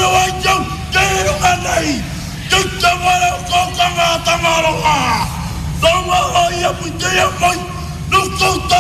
wajau kero anai tuta wala ko kanga tamaroa Tama ai aputea mai nukuta